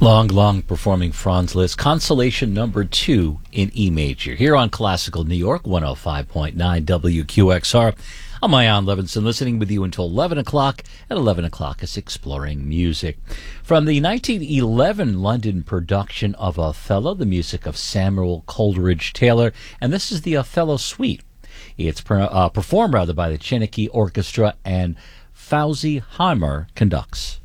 Long performing Franz Liszt, Consolation number 2 in E major, here on Classical New York, 105.9 WQXR. I'm Ian Levinson, listening with you until 11 o'clock. At 11 o'clock is Exploring Music. From the 1911 London production of Othello, the music of Samuel Coleridge Taylor, and this is the Othello Suite. It's performed by the Chiniki Orchestra, and Fawzi Heimer conducts.